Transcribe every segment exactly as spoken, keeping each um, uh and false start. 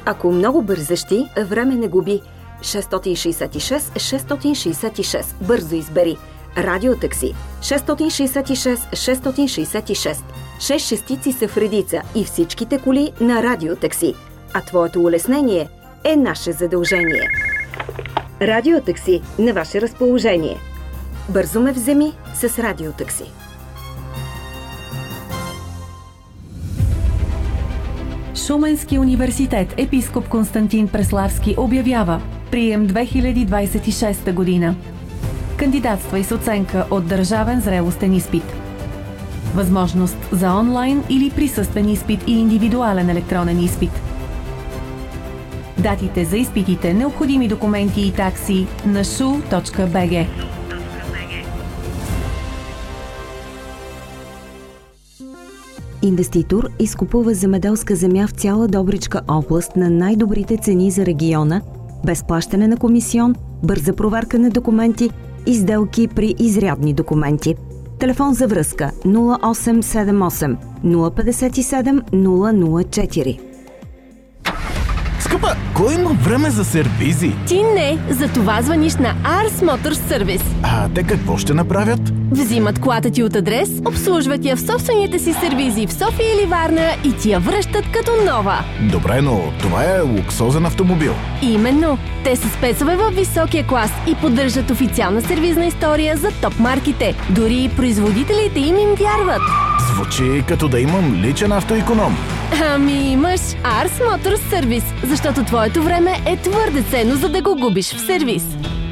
Ако много бързащи, време не губи. шест шест шест шест шест шест. Бързо избери. Радиотакси. шест шест шест шест шест шест. Шест шестици са в редица и всичките коли на Радиотакси. А твоето улеснение е наше задължение. Радиотакси на ваше разположение. Бързо ме вземи с Радиотакси. Шуменски университет Епископ Константин Преславски обявява прием две хиляди двадесет и шеста година. Кандидатствай с оценка от държавен зрелостен изпит. Възможност за онлайн или присъствен изпит и индивидуален електронен изпит. Датите за изпитите, необходими документи и такси на шу точка би джи. Инвеститор изкупува земеделска земя в цяла Добричка област на най-добрите цени за региона, без плащане на комисион, бърза проверка на документи и сделки при изрядни документи. Телефон за връзка нула осем седем осем нула пет седем нула нула четири. Скъпа, кой има време за сервизи? Ти не, за това звъниш на Ars Motor Service. А те какво ще направят? Взимат колата ти от адрес, обслужват я в собствените си сервизи в София или Варна и ти я връщат като нова. Добре, но това е луксозен автомобил. Именно. Те са спецове във високия клас и поддържат официална сервизна история за топ марките. Дори и производителите им им вярват. Звучи като да имам личен автоиконом. Ами имаш Ars Motor Service, защото твоето време е твърде ценно, за да го губиш в сервиз.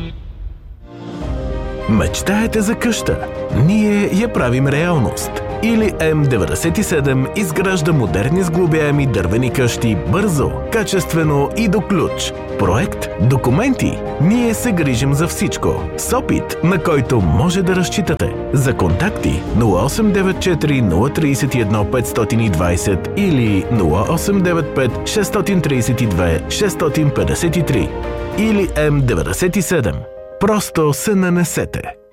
Мечтаете за къща? Ние я правим реалност. Или М деветдесет и седем изгражда модерни сглобяеми дървени къщи бързо, качествено и до ключ. Проект, документи. Ние се грижим за всичко. С опит, на който може да разчитате. За контакти нула осем девет четири нула три едно пет два зero или нула осем девет пет шест три две шест пет три или М деветдесет и седем. Просто се нанесете.